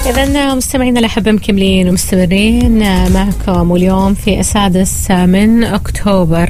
إذن مستمعينا الأحبة مكملين ومستمرين معكم، واليوم في 6 من أكتوبر.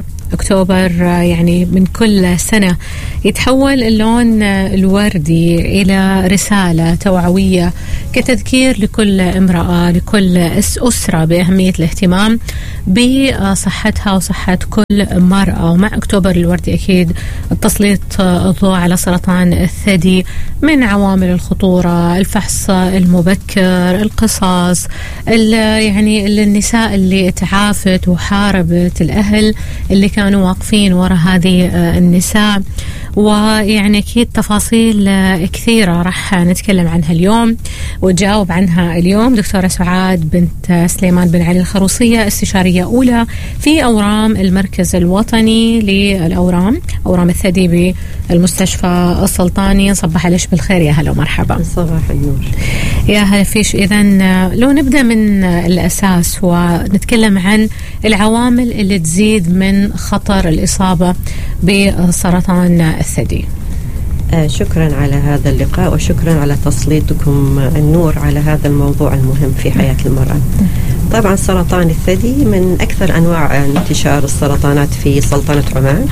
يعني من كل سنة يتحول اللون الوردي إلى رسالة توعوية كتذكير لكل امرأة، لكل أسرة بأهمية الاهتمام بصحتها وصحة كل مرأة. ومع أكتوبر الوردي أكيد تسليط الضوء على سرطان الثدي من عوامل الخطورة، الفحص المبكر، القصاص، يعني النساء اللي تعافت وحاربت، الأهل اللي كانوا واقفين وراء هذه النساء، ويعني أكيد تفاصيل كثيرة راح نتكلم عنها اليوم وتجاوب عنها اليوم دكتورة سعاد بنت سليمان بن علي الخروصية، استشارية أولى في أورام المركز الوطني للأورام، أورام الثدي بالمستشفى السلطاني. صباح عليك بالخير، يا هلا ومرحبا. صباح النور، يا هلا فيش. إذن لو نبدأ من الأساس ونتكلم عن العوامل اللي تزيد من خطر الإصابة بسرطان الثدي. شكرا على هذا اللقاء وشكرا على تسليطكم النور على هذا الموضوع المهم في حياة المرأة. طبعا سرطان الثدي من أكثر أنواع انتشار السرطانات في سلطنة عمان،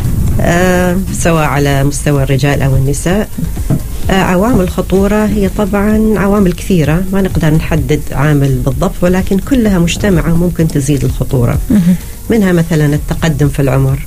سواء على مستوى الرجال أو النساء. عوامل الخطورة هي طبعا عوامل كثيرة، ما نقدر نحدد عامل بالضبط، ولكن كلها مجتمعة ممكن تزيد الخطورة. منها مثلا التقدم في العمر،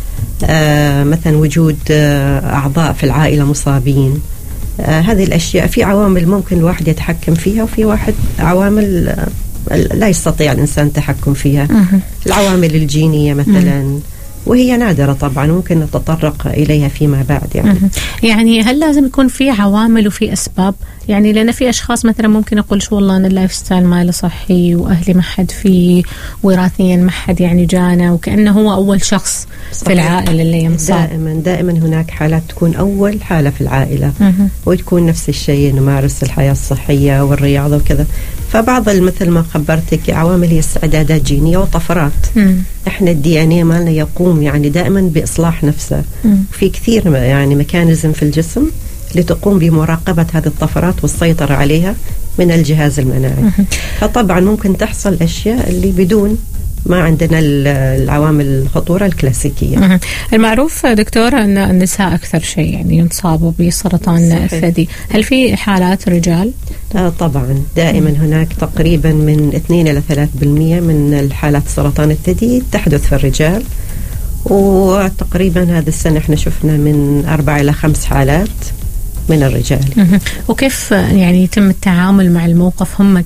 مثلا وجود أعضاء في العائلة مصابين. هذه الأشياء في عوامل ممكن الواحد يتحكم فيها، وفي واحد عوامل لا يستطيع الإنسان التحكم فيها. العوامل الجينية مثلا، وهي نادرة طبعا، ممكن نتطرق إليها فيما بعد. يعني هل لازم يكون في عوامل وفي أسباب؟ يعني لأن في أشخاص مثلا ممكن يقول شو والله أنا اللايف ستايل مالي صحي وأهلي ما حد فيه، وراثيا ما حد يعني جانا، وكأنه هو أول شخص في العائلة اللي ينصاب. دائما هناك حالات تكون أول حالة في العائلة، وتكون نفس الشيء، نمارس الحياة الصحية والرياضة وكذا. فبعض مثل ما خبرتك عوامل هي استعدادات جينية وطفرات. احنا الدي ان اي مالنا يقوم يعني دائما بإصلاح نفسه. في كثير يعني ميكانيزم في الجسم لتقوم بمراقبة هذه الطفرات والسيطرة عليها من الجهاز المناعي. فطبعا ممكن تحصل أشياء اللي بدون ما عندنا العوامل الخطورة الكلاسيكية. المعروف دكتورة أن النساء أكثر شيء يعني ينصابوا بسرطان الثدي. هل في حالات رجال؟ طبعا دائما هناك تقريبا من 2 إلى 3% من الحالات سرطان الثدي تحدث في الرجال، وتقريبا هذا السنة احنا شفنا من 4 إلى 5 حالات من الرجال. وكيف يعني يتم التعامل مع الموقف هم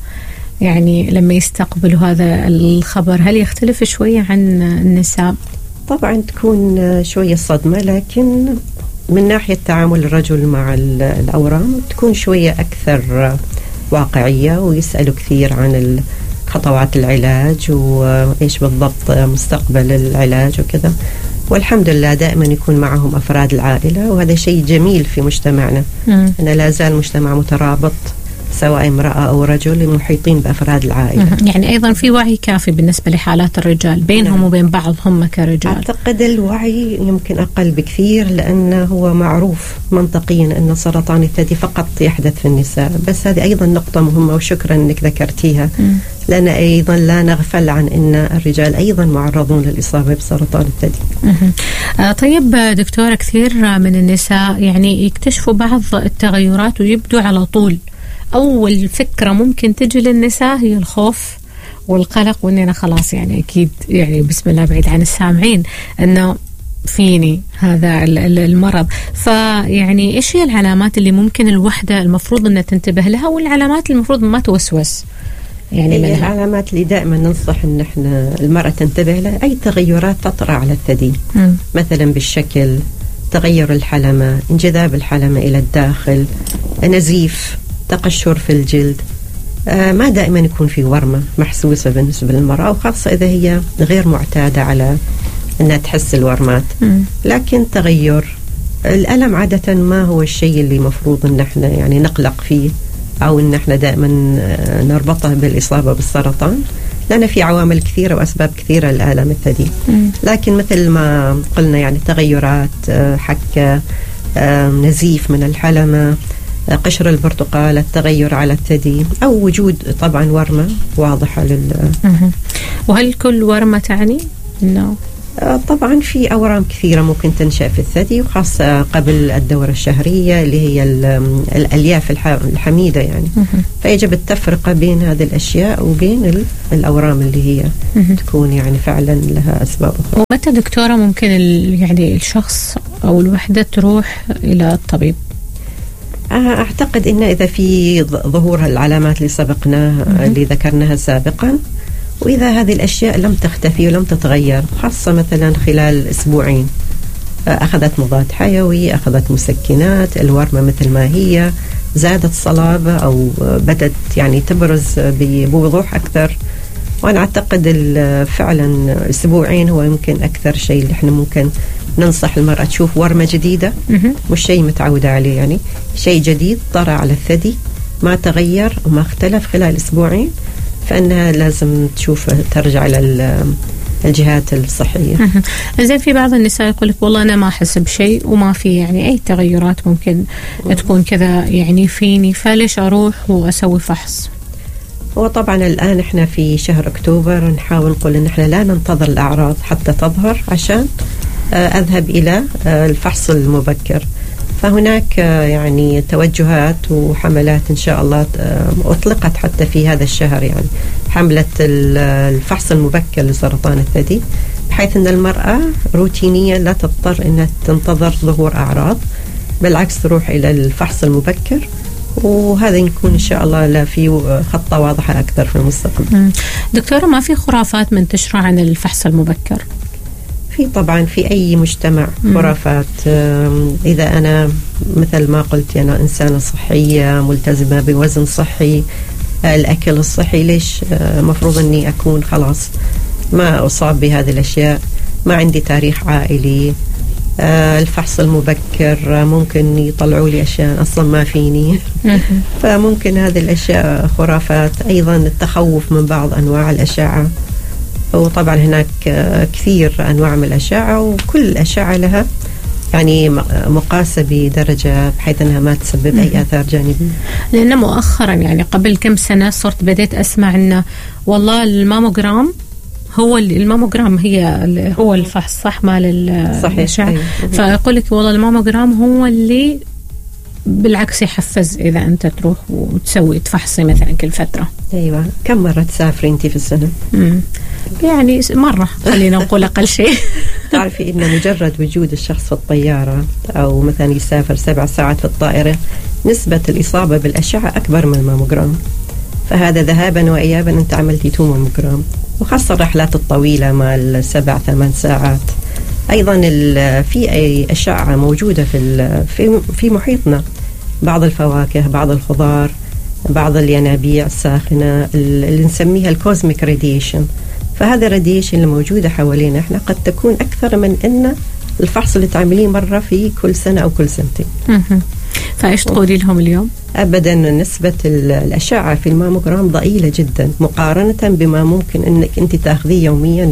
يعني لما يستقبلوا هذا الخبر؟ هل يختلف شوية عن النساء؟ طبعا تكون شوية صدمة، لكن من ناحية تعامل الرجل مع الأورام تكون شوية أكثر واقعية، ويسألوا كثير عن خطوات العلاج وإيش بالضبط مستقبل العلاج وكذا. والحمد لله دائما يكون معهم أفراد العائلة، وهذا شيء جميل في مجتمعنا. أن لا زال مجتمع مترابط، سواء امرأة أو رجل، محيطين بأفراد العائلة. يعني أيضا في وعي كافي بالنسبة لحالات الرجال بينهم وبين بعض هم كرجال. أعتقد الوعي يمكن أقل بكثير، لأنه هو معروف منطقيا أن سرطان الثدي فقط يحدث في النساء. بس هذه أيضا نقطة مهمة وشكرا أنك ذكرتيها، لأن أيضا لا نغفل عن أن الرجال أيضا معرضون للإصابة بسرطان الثدي. طيب دكتورة، كثير من النساء يعني يكتشفوا بعض التغيرات ويبدو على طول أول فكرة ممكن تجي للنساء هي الخوف والقلق، وإننا خلاص يعني أكيد يعني بسم الله بعيد عن السامعين أنه فيني هذا المرض. فيعني إيش هي العلامات اللي ممكن الوحدة المفروض أنها تنتبه لها، والعلامات المفروض ما توسوس يعني منها؟ العلامات اللي دائما ننصح أن احنا المرأة تنتبه لها أي تغيرات تطرأ على الثدي، مثلا بالشكل، تغير الحلمة، انجذاب الحلمة إلى الداخل، نزيف، تقشر في الجلد. ما دائما يكون في ورمة محسوسة بالنسبة للمرأة، وخاصة إذا هي غير معتادة على أنها تحس الورمات. لكن تغير الألم عادة ما هو الشيء اللي مفروض أن احنا يعني نقلق فيه، أو أن احنا دائما نربطه بالإصابة بالسرطان، لأن في عوامل كثيرة وأسباب كثيرة للآلام الثدي. لكن مثل ما قلنا يعني تغيرات، حكة، نزيف من الحلمة، قشر البرتقال، التغير على الثدي، أو وجود طبعا ورمة واضحة وهل كل ورمة تعني إنه؟ طبعا في أورام كثيرة ممكن تنشأ في الثدي، وخاصة قبل الدورة الشهرية اللي هي الألياف الحميدة يعني. فيجب التفرقة بين هذه الأشياء وبين الأورام اللي هي تكون يعني فعلا لها أسباب أخرى. ومتى دكتورة ممكن يعني الشخص أو الوحدة تروح إلى الطبيب؟ أعتقد إن إذا في ظهور العلامات اللي سبقناها اللي ذكرناها سابقا، وإذا هذه الأشياء لم تختفي ولم تتغير، خاصة مثلا خلال أسبوعين أخذت مضاد حيوي، أخذت مسكنات، الورمة مثل ما هي، زادت صلابة أو بدت يعني تبرز بوضوح أكثر، وأنا أعتقد فعلا أسبوعين هو يمكن أكثر شيء اللي إحنا ممكن ننصح المرأة تشوف ورمة جديدة، مش شيء متعودة عليه، يعني شيء جديد طرأ على الثدي ما تغير وما اختلف خلال أسبوعين، فإنها لازم تشوف ترجع إلى الجهات الصحية. زين، في بعض النساء يقول لك والله أنا ما أحس بشيء وما في يعني أي تغيرات ممكن تكون كذا يعني فيني، فليش أروح وأسوي فحص؟ هو طبعا الآن إحنا في شهر أكتوبر نحاول نقول إن إحنا لا ننتظر الأعراض حتى تظهر عشان أذهب إلى الفحص المبكر. فهناك يعني توجهات وحملات إن شاء الله أطلقت حتى في هذا الشهر، يعني حملة الفحص المبكر لسرطان الثدي، بحيث أن المرأة روتينيا لا تضطر أنها تنتظر ظهور أعراض، بالعكس تروح إلى الفحص المبكر، وهذا يكون إن شاء الله لا في خطة واضحة أكثر في المستقبل. دكتورة، ما في خرافات منتشرة عن الفحص المبكر؟ في طبعا في أي مجتمع خرافات. إذا أنا مثل ما قلت أنا إنسانة صحية ملتزمة بوزن صحي، الأكل الصحي، ليش مفروض أني أكون خلاص ما أصاب بهذه الأشياء؟ ما عندي تاريخ عائلي، الفحص المبكر ممكن يطلعوا لي أشياء أصلا ما فيني. فممكن هذه الأشياء خرافات. أيضا التخوف من بعض أنواع الأشعة، وطبعا هناك كثير أنواع من الأشعة، وكل الأشعة لها يعني مقاسة بدرجة بحيث أنها ما تسبب أي آثار جانبية. لأن مؤخرا يعني قبل كم سنة صرت بديت أسمع أنه والله الماموجرام هو الماموجرام هو الفحص صح مال الأشعة. أيوة. فأقول لك والله الماموجرام هو اللي بالعكس يحفز إذا أنت تروح وتسوي تفحصي مثلا كل فترة. أيوة. كم مرة تسافري أنت في السنة؟ يعني مرة، خلينا نقول أقل شيء. تعرفي إن مجرد وجود الشخص في الطيارة أو مثلا يسافر 7 ساعات في الطائرة، نسبة الإصابة بالأشعة أكبر من الماموجرام. فهذا ذهابا وإيابا أنت عملتي 2 ماموجرام، وخاصة الرحلات الطويلة مع 7-8 ساعات. أيضا في أي أشعة موجودة في محيطنا، بعض الفواكه، بعض الخضار، بعض الينابيع الساخنة اللي نسميها الكوزميك راديشن. فهذا الراديشن اللي موجودة حوالينا احنا قد تكون أكثر من أن الفحص اللي تعمليه مرة في كل سنة أو كل سنتين. فإيش تقولي لهم اليوم؟ أبدا، نسبة الأشعة في الماموجرام ضئيلة جدا مقارنة بما ممكن أنك أنت تأخذيه يوميا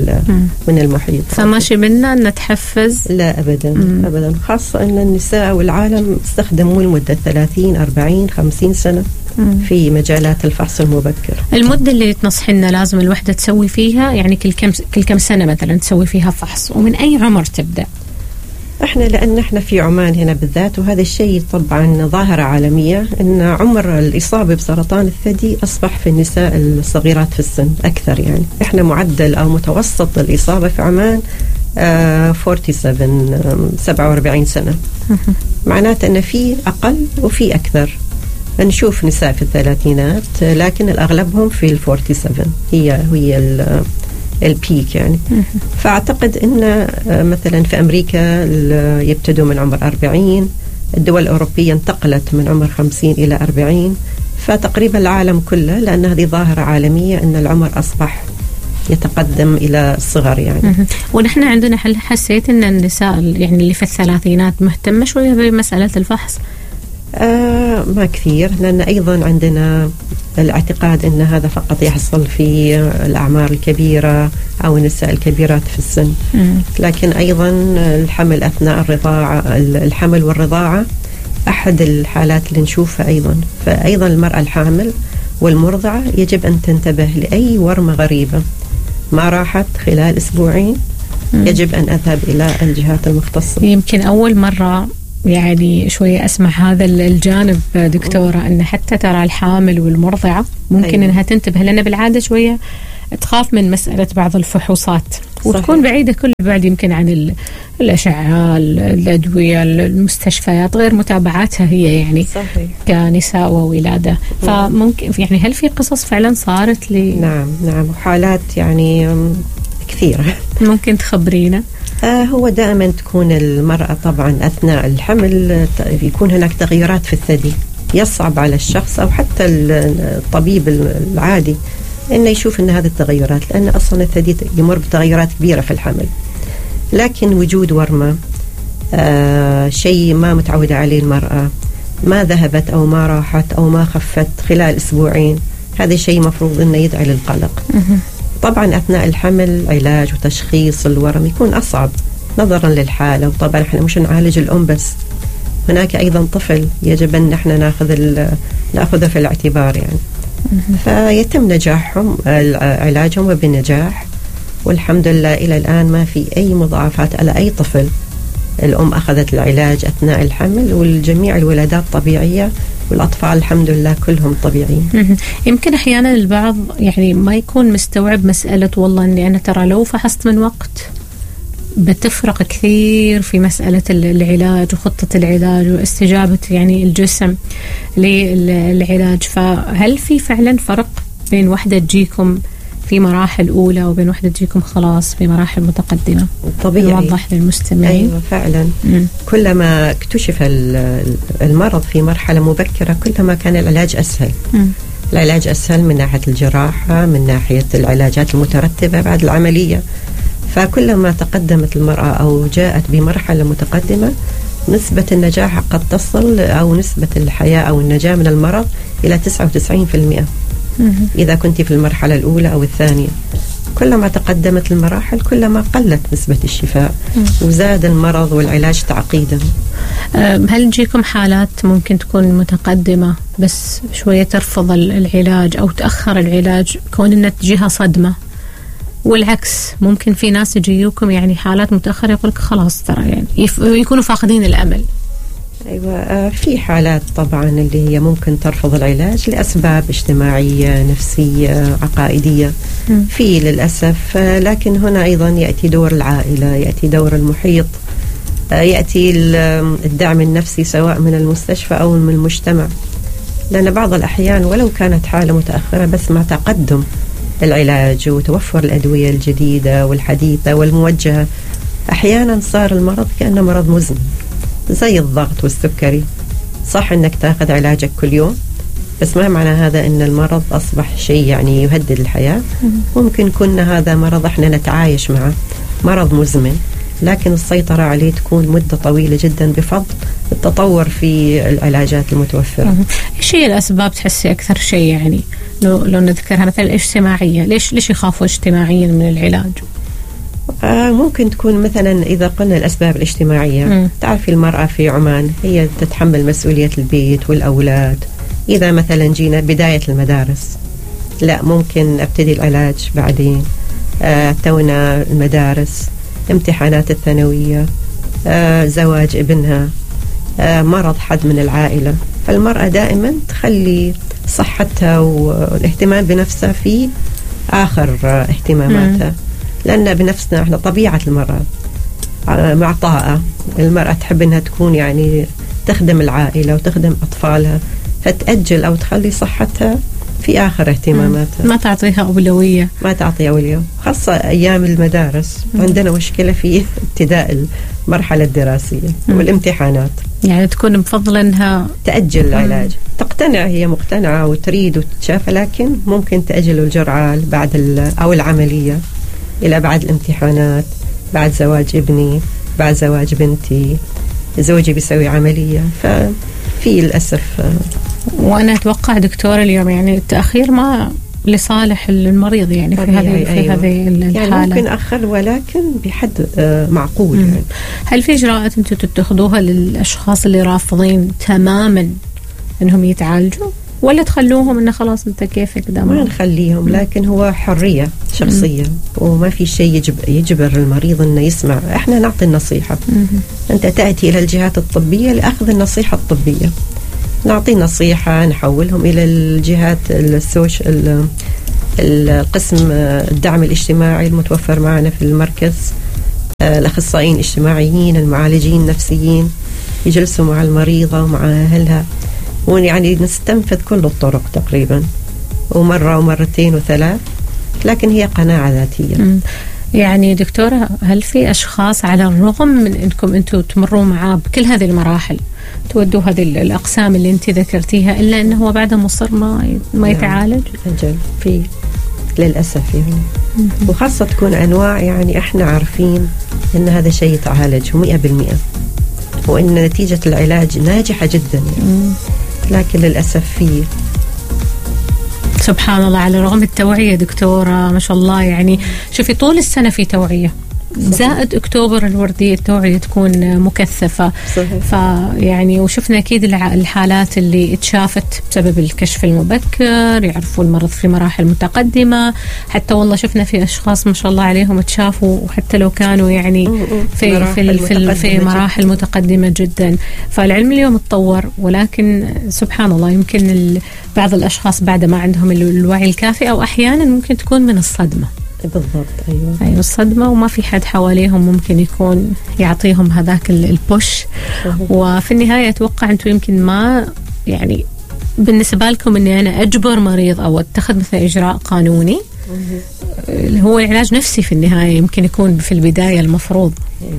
من المحيط. فماشي منا أن نتحفز؟ لا أبدا. أبدا، خاصة أن النساء والعالم استخدموا لمدة 30 40 50 سنة في مجالات الفحص المبكر. المدة اللي تنصحنا لازم الوحدة تسوي فيها يعني كل كم سنة مثلا تسوي فيها فحص، ومن أي عمر تبدأ؟ لأن احنا في عمان هنا بالذات، وهذا الشيء طبعا ظاهرة عالمية، ان عمر الإصابة بسرطان الثدي أصبح في النساء الصغيرات في السن أكثر. يعني احنا معدل أو متوسط الإصابة في عمان 47 سنة. معناته أن في أقل وفي أكثر. نشوف نساء في الثلاثينات لكن الأغلبهم في 47 هي البيك يعني. فأعتقد أن مثلا في أمريكا يبتدوا من عمر 40، الدول الأوروبية انتقلت من عمر 50 إلى 40، فتقريبا العالم كله، لأن هذه ظاهرة عالمية أن العمر أصبح يتقدم إلى الصغر يعني. ونحن عندنا حسيت أن النساء يعني اللي في الثلاثينات مهتمة شوية بمسألة الفحص؟ ما كثير، لأن أيضا عندنا الاعتقاد أن هذا فقط يحصل في الأعمار الكبيرة أو النساء الكبيرات في السن. لكن أيضا الحمل أثناء الرضاعة، الحمل والرضاعة أحد الحالات اللي نشوفها أيضا. فأيضا المرأة الحامل والمرضعة يجب أن تنتبه لأي ورمة غريبة ما راحت خلال أسبوعين، يجب أن أذهب إلى الجهات المختصة. يمكن أول مرة يعني شوية أسمع هذا الجانب دكتورة، أن حتى ترى الحامل والمرضعة ممكن أنها تنتبه، لأن بالعادة شوية تخاف من مسألة بعض الفحوصات وتكون بعيدة كل بعد يمكن عن الأشعة، الأدوية، المستشفيات، غير متابعاتها هي يعني صحيح. كنساء وولادة. فممكن يعني هل في قصص فعلا صارت لي؟ نعم وحالات يعني كثيرة. ممكن تخبرينا؟ هو دائما تكون المرأة طبعا أثناء الحمل يكون هناك تغيرات في الثدي، يصعب على الشخص أو حتى الطبيب العادي إنه يشوف إن هذه التغيرات، لأن أصلا الثدي يمر بتغيرات كبيرة في الحمل. لكن وجود ورمة شيء ما متعودة عليه المرأة، ما ذهبت أو ما راحت أو ما خفت خلال أسبوعين، هذا شيء مفروض إنه يدعي للقلق. طبعا أثناء الحمل علاج وتشخيص الورم يكون أصعب نظرا للحالة، وطبعا احنا مش نعالج الأم بس، هناك أيضا طفل يجب أن احنا نأخذه في الاعتبار يعني. فيتم نجاحهم علاجهم بنجاح، والحمد لله إلى الآن ما في أي مضاعفات على أي طفل. الأم أخذت العلاج أثناء الحمل، والجميع الولادات طبيعية، والأطفال الحمد لله كلهم طبيعيين. يمكن أحيانا البعض يعني ما يكون مستوعب مسألة والله أني أنا ترى لو فحصت من وقت بتفرق كثير في مسألة العلاج وخطة العلاج واستجابة يعني الجسم للعلاج. فهل في فعلا فرق بين وحدة تجيكم في مراحل أولى وبين وحدة تجيكم خلاص في مراحل متقدمة؟ طبيعي. نوضح للمستمعين. أيوة فعلا. كلما اكتشف المرض في مرحلة مبكرة كلما كان العلاج أسهل. العلاج أسهل من ناحية الجراحة، من ناحية العلاجات المترتبة بعد العملية. فكلما تقدمت المرأة أو جاءت بمرحلة متقدمة نسبة النجاح قد تصل أو نسبة الحياة أو النجاة من المرض إلى 99% إذا كنت في المرحلة الأولى أو الثانية. كلما تقدمت المراحل كلما قلت نسبة الشفاء وزاد المرض والعلاج تعقيدا. هل تجيكم حالات ممكن تكون متقدمة بس شوية ترفض العلاج أو تأخر العلاج كون إنها تجيها صدمة، والعكس ممكن في ناس يجيوكم يعني حالات متأخرة يقولك خلاص ترى يعني يكونوا فاقدين الأمل؟ أيوة في حالات طبعا اللي هي ممكن ترفض العلاج لأسباب اجتماعية نفسية عقائدية في للأسف. لكن هنا أيضا يأتي دور العائلة، يأتي دور المحيط، يأتي الدعم النفسي سواء من المستشفى أو من المجتمع. لأن بعض الأحيان ولو كانت حالة متأخرة بس مع تقدم العلاج وتوفر الأدوية الجديدة والحديثة والموجهة أحيانا صار المرض كأنه مرض مزمن زي الضغط والسكري. صح أنك تأخذ علاجك كل يوم بس ما معنى هذا أن المرض أصبح شيء يعني يهدد الحياة. ممكن كنا هذا مرض احنا نتعايش معه، مرض مزمن، لكن السيطرة عليه تكون مدة طويلة جدا بفضل التطور في العلاجات المتوفرة. إيش هي الأسباب تحسي أكثر شيء يعني لو نذكرها مثلا الاجتماعية؟ ليش يخافوا اجتماعيا من العلاج؟ ممكن تكون مثلا إذا قلنا الأسباب الاجتماعية، تعرفي المرأة في عمان هي تتحمل مسؤولية البيت والأولاد. إذا مثلا جينا بداية المدارس لا ممكن أبتدي العلاج بعدين، تونا المدارس، امتحانات الثانوية، زواج ابنها، مرض حد من العائلة. فالمرأة دائما تخلي صحتها والاهتمام بنفسها في آخر اهتماماتها، لأن بنفسنا احنا طبيعة المرأة مع طاقة. المرأة تحب انها تكون يعني تخدم العائلة وتخدم أطفالها، فتأجل أو تخلي صحتها في آخر اهتماماتها، ما تعطيها أولوية، ما تعطيها أولوية. خاصة أيام المدارس عندنا مشكلة في ابتداء المرحلة الدراسية والامتحانات، يعني تكون مفضلة أنها تأجل العلاج. تقتنع، هي مقتنعة وتريد وتتشافى، لكن ممكن تأجل الجرعة بعد أو العملية إلى بعد الامتحانات، بعد زواج ابني، بعد زواج بنتي، زوجي بيسوي عملية. ففي للأسف. وأنا أتوقع دكتور اليوم يعني التأخير لصالح المريض يعني في هذه الحالة. يعني ممكن أخر ولكن بحد معقول. يعني هل في إجراءات أنتم تتخذوها للأشخاص اللي رافضين تماما أنهم يتعالجوا، ولا تخلوهم إنه خلاص أنت كيفك ده؟ ما نخليهم، لكن هو حرية شخصية وما في شيء يجبر المريض إنه يسمع. إحنا نعطي النصيحة. أنت تأتي إلى الجهات الطبية لأخذ النصيحة الطبية، نعطي نصيحة، نحولهم إلى الجهات السوشيال، القسم الدعم الاجتماعي المتوفر معنا في المركز، الأخصائيين الاجتماعيين، المعالجين النفسيين، يجلسوا مع المريضة ومع أهلها، ويعني نستنفذ كل الطرق تقريبا، ومرة ومرتين وثلاث، لكن هي قناعة ذاتية. يعني دكتورة، هل في أشخاص على الرغم من أنكم أنتوا تمروا معاه بكل هذه المراحل، تودوا هذه الأقسام اللي أنت ذكرتيها، إلا أنه هو بعده مصر ما يتعالج؟ أجل في للأسف يعني. وخاصة تكون أنواع يعني إحنا عارفين أن هذا شيء يتعالج 100%، وأن نتيجة العلاج ناجحة جدا يعني. لكن للأسف فيه سبحان الله، على رغم التوعية دكتورة ما شاء الله، يعني شوفي طول السنة في توعية، زائد أكتوبر الوردي التوعية تكون مكثفة. صحيح. فيعني وشفنا أكيد الحالات اللي اتشافت بسبب الكشف المبكر، يعرفوا المرض في مراحل متقدمة، حتى والله شفنا في أشخاص ما شاء الله عليهم اتشافوا وحتى لو كانوا يعني في مراحل متقدمة جدا. فالعلم اليوم اتطور، ولكن سبحان الله يمكن بعض الأشخاص بعد ما عندهم الوعي الكافي، أو أحيانا ممكن تكون من الصدمة. بالضبط. أيوة الصدمة، وما في حد حواليهم ممكن يكون يعطيهم هذاك البوش. وفي النهاية أتوقع أنتم يمكن ما يعني بالنسبة لكم أني أنا أجبر مريض أو أتخذ مثل إجراء قانوني، اللي هو العلاج نفسي في النهاية يمكن يكون في البداية المفروض.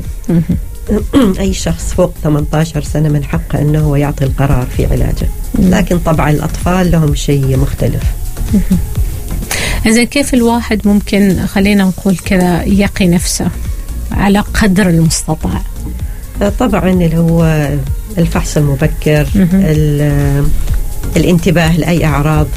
أي شخص فوق 18 سنة من حقه أنه هو يعطي القرار في علاجه، لكن طبعا الأطفال لهم شيء مختلف. إذا كيف الواحد ممكن خلينا نقول كذا يقي نفسه على قدر المستطاع؟ طبعا اللي هو الفحص المبكر، الانتباه لأي أعراض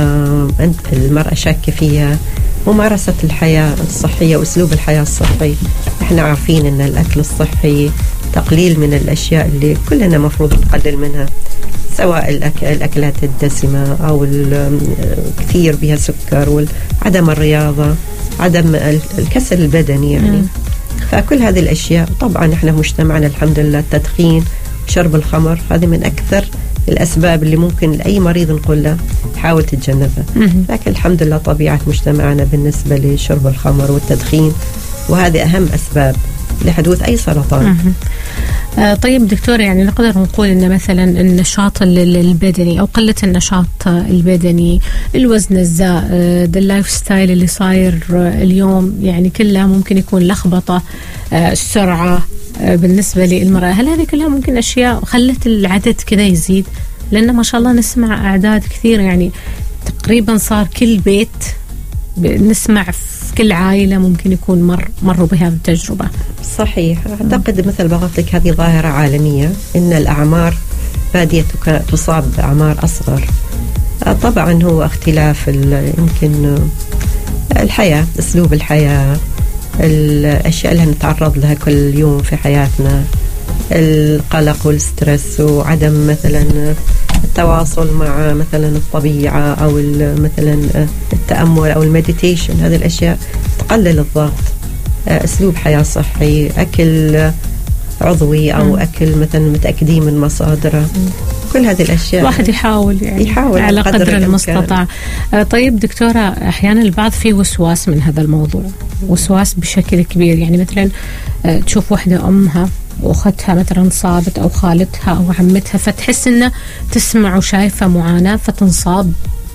المرأة شاكة فيها، ممارسة الحياة الصحية وأسلوب الحياة الصحي. احنا عارفين أن الأكل الصحي، تقليل من الأشياء اللي كلنا مفروض نقلل منها، سواء الأكلات الدسمة أو الكثير بها سكر، وعدم الرياضة، عدم الكسل البدني يعني. فكل هذه الأشياء طبعا احنا مجتمعنا الحمد لله التدخين وشرب الخمر هذه من أكثر الأسباب اللي ممكن لأي مريض نقول له حاول تتجنبها. لكن الحمد لله طبيعة مجتمعنا بالنسبة لشرب الخمر والتدخين، وهذه أهم أسباب لحدوث أي سرطان. طيب دكتور، يعني نقدر نقول أن مثلا النشاط البدني أو قلة النشاط البدني، الوزن الزائد، اللايف ستايل اللي صاير اليوم، يعني كلها ممكن يكون لخبطة، السرعة بالنسبة للمرأة، هل هذه كلها ممكن أشياء خلت العدد كذا يزيد؟ لأن ما شاء الله نسمع أعداد كثير، يعني تقريبا صار كل بيت نسمع في كل عائلة ممكن يكون مروا بهذه التجربة. صحيح. أعتقد مثل ما قلت لك هذه ظاهرة عالمية، إن الأعمار بادية تصاب بأعمار أصغر. طبعا هو اختلاف يمكن الحياة، أسلوب الحياة، الأشياء اللي نتعرض لها كل يوم في حياتنا، القلق والسترس، وعدم مثلا التواصل مع مثلا الطبيعة أو مثلا التأمل أو المديتيشن. هذه الأشياء تقلل الضغط. أسلوب حياة صحي، أكل عضوي أو أكل مثلا متأكدين من مصادره، كل هذه الأشياء الواحد يحاول على قدر المستطاع. طيب دكتورة، أحيانا البعض فيه وسواس من هذا الموضوع، وسواس بشكل كبير، يعني مثلا تشوف واحدة أمها وأختها مثلا صابت، أو خالتها أو عمتها، فتحس إنه تسمع وشايفة معاناة فتنصاب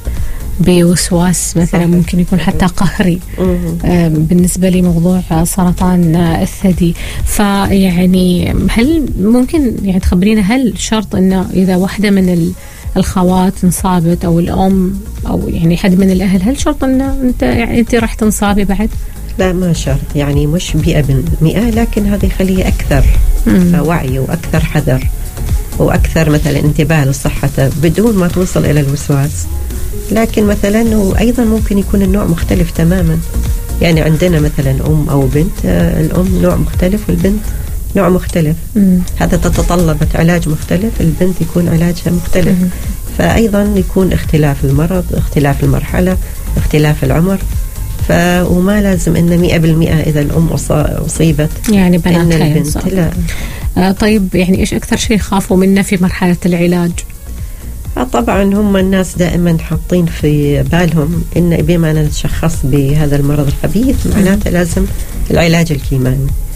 بوسواس مثلا، ممكن يكون حتى قهري. بالنسبة لي موضوع سرطان الثدي، فيعني هل ممكن يعني تخبرينا، هل شرط إنه إذا واحدة من الخوات انصابت أو الأم أو يعني حد من الأهل، هل شرط إنه أنت راح تنصابي بعد؟ لا ما شرط، يعني مش 100%، لكن هذا يخليه أكثر وعي وأكثر حذر وأكثر مثلا انتباه لصحته بدون ما توصل إلى الوسواس. لكن مثلا وأيضا ممكن يكون النوع مختلف تماما. يعني عندنا مثلا أم أو بنت، الأم نوع مختلف والبنت نوع مختلف. هذا تتطلب علاج مختلف، البنت يكون علاجها مختلف. فأيضا يكون اختلاف المرض، اختلاف المرحلة، اختلاف العمر. وما لازم إن 100% إذا الأم أصيبت يعني بنات إن البنت لا. طيب يعني إيش أكثر شيء خافوا منه في مرحلة العلاج؟ طبعا هم الناس دائما حاطين في بالهم إن بما أن نتشخص بهذا المرض الخبيث معناته لازم العلاج الكيماوي.